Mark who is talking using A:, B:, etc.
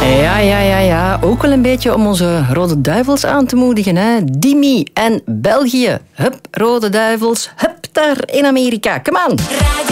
A: Ja. Ook wel een beetje om onze Rode Duivels aan te moedigen. Hè? Dimi en België. Hup, Rode Duivels. Hup, daar in Amerika. Come on.